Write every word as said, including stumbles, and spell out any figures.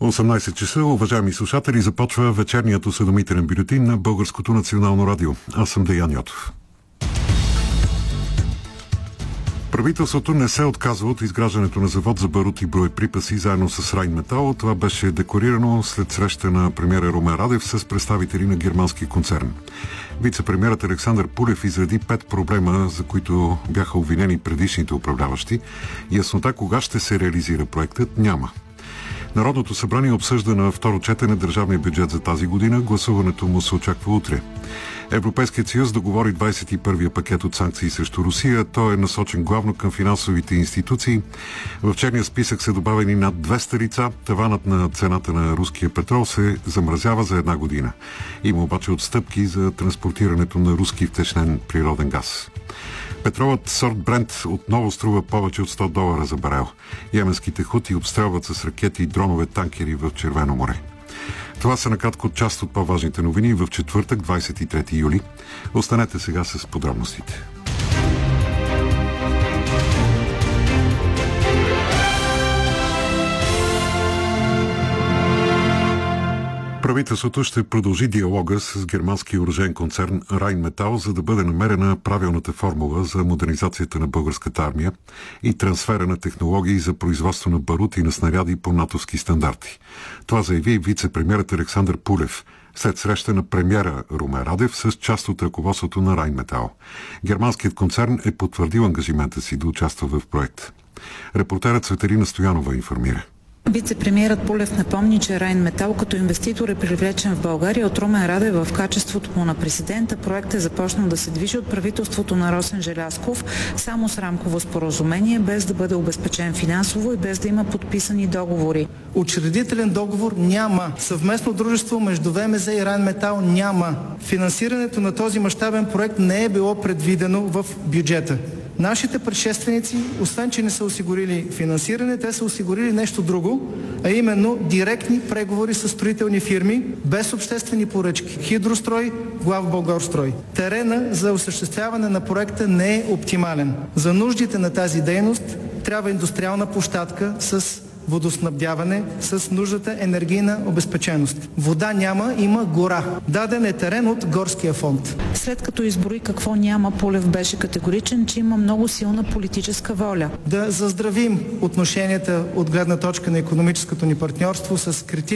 осемнайсет часа, уважаеми слушатели, започва вечерният осведомителен бюлетин на Българското национално радио. Аз съм Деян Йотов. Правителството не се отказва от изграждането на завод за барут и боеприпаси заедно с Райнметал. Това беше декларирано след среща на премиера Румен Радев с представители на германски концерн. Вице-премиерът Александър Пулев изреди пет проблема, за които бяха обвинени предишните управляващи. Яснота кога ще се реализира проектът няма. Народното събрание обсъжда на второ четене държавния бюджет за тази година. Гласуването му се очаква утре. Европейският съюз договори двайсет и първия пакет от санкции срещу Русия. Той е насочен главно към финансовите институции. В черния списък са добавени над двеста лица. Таванът на цената на руския петрол се замразява за една година. Има обаче отстъпки за транспортирането на руски втечнен природен газ. Петролът сорт Брент отново струва повече от сто долара за барел. Йеменските хути обстрелват с ракети и дронове танкери в Червено море. Това са накратко част от по-важните новини в четвъртък, двайсет и трети юли. Останете сега с подробностите. Правителството ще продължи диалога с германския оръжеен концерн Райнметал, за да бъде намерена правилната формула за модернизацията на българската армия и трансфера на технологии за производство на барут и на снаряди по натовски стандарти. Това заяви вице-премиерът Александър Пулев след среща на премиера Румен Радев с част от ръководството на Райнметал. Германският концерн е потвърдил ангажимента си да участва в проект. Репортерът Цветелина Стоянова информира. Вице-премиерът Пулев напомни, че Райнметал като инвеститор е привлечен в България от Румен Радев в качеството му на президента. Проектът е започнал да се движи от правителството на Росен Желязков само с рамково споразумение, без да бъде обезпечен финансово и без да има подписани договори. Учредителен договор няма. Съвместно дружество между ВМЗ и Райнметал няма. Финансирането на този мащабен проект не е било предвидено в бюджета. Нашите предшественици, освен че не са осигурили финансиране, те са осигурили нещо друго, а именно директни преговори с строителни фирми, без обществени поръчки. Хидрострой, Главболгарстрой. Терена за осъществяване на проекта не е оптимален. За нуждите на тази дейност трябва индустриална площадка с водоснабдяване, с нуждата енергийна обезпеченост. Вода няма, има гора. Даден е терен от горския фонд. След като изброи какво няма, Пулев беше категоричен, че има много силна политическа воля. Да заздравим отношенията от гледна точка на икономическото ни партньорство с критични